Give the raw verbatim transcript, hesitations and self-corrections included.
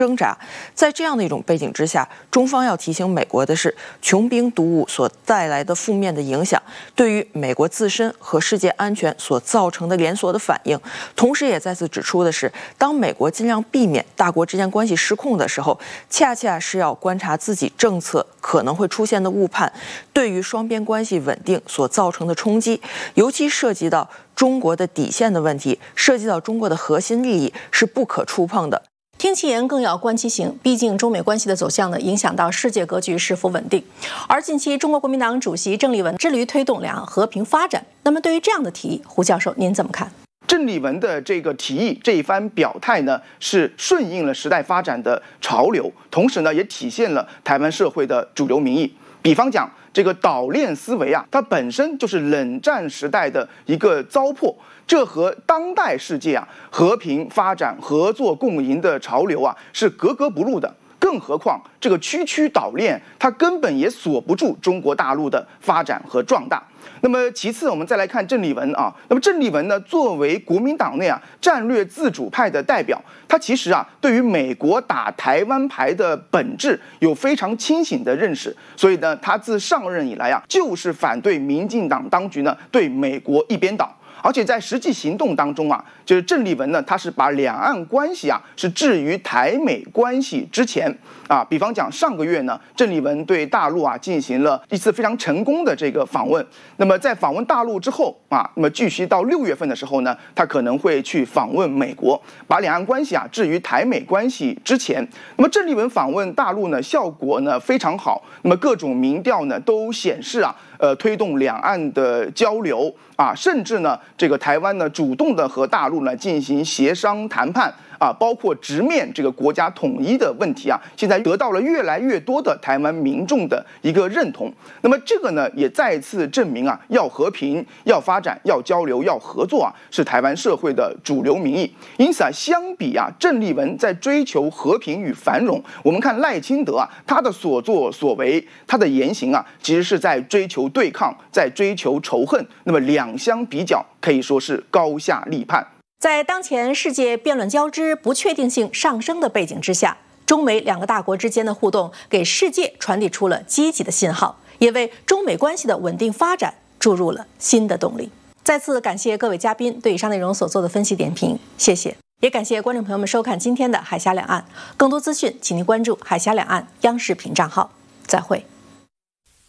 挣扎。在这样的一种背景之下，中方要提醒美国的是，穷兵黩武所带来的负面的影响，对于美国自身和世界安全所造成的连锁的反应。同时，也再次指出的是，当美国尽量避免大国之间关系失控的时候，恰恰是要观察自己政策可能会出现的误判，对于双边关系稳定所造成的冲击，尤其涉及到中国的底线的问题，涉及到中国的核心利益是不可触碰的。 听其言更要观其行，毕竟中美关系的走向呢，影响到世界格局是否稳定。而近期中国国民党主席郑丽文致力于推动两岸和平发展，那么对于这样的提议，胡教授您怎么看？ 郑丽文的这个提议，这一番表态呢，是顺应了时代发展的潮流，同时呢，也体现了台湾社会的主流民意。比方讲，这个岛链思维啊，它本身就是冷战时代的一个糟粕，这和当代世界啊和平发展、合作共赢的潮流啊是格格不入的。更何况，这个区区岛链，它根本也锁不住中国大陆的发展和壮大。那么其次，我们再来看郑丽文啊。那么郑丽文呢，作为国民党内啊战略自主派的代表，他其实啊对于美国打台湾牌的本质有非常清醒的认识。所以呢，他自上任以来啊，就是反对民进党当局呢对美国一边倒。而且在实际行动当中啊，就是郑丽文呢，他是把两岸关系啊是置于台美关系之前啊。比方讲，上个月呢，郑丽文对大陆啊进行了一次非常成功的这个访问。那么在访问大陆之后啊，那么继续到六月份的时候呢，他可能会去访问美国，把两岸关系啊置于台美关系之前。那么郑丽文访问大陆呢，效果呢非常好。那么各种民调呢都显示啊，呃，推动两岸的交流啊，甚至呢，这个台湾呢主动的和大陆呢进行协商谈判啊，包括直面这个国家统一的问题啊，现在得到了越来越多的台湾民众的一个认同。那么这个呢，也再次证明啊，要和平、要发展、要交流、要合作啊，是台湾社会的主流民意。因此啊，相比啊，郑丽文在追求和平与繁荣，我们看赖清德啊，他的所作所为，他的言行啊，其实是在追求对抗，在追求仇恨。那么两相比较，可以说是高下立判。 在当前世界辩论交织、不确定性上升的背景之下，中美两个大国之间的互动给世界传递出了积极的信号，也为中美关系的稳定发展注入了新的动力。再次感谢各位嘉宾对以上内容所做的分析点评，谢谢。也感谢观众朋友们收看今天的海峡两岸，更多资讯请您关注海峡两岸央视频账号。再会。